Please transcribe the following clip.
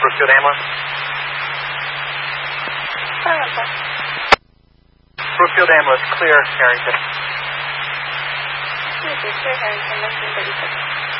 Brookfield ambulance? Brookfield ambulance, clear Harrington. Clear Harrington, 1936.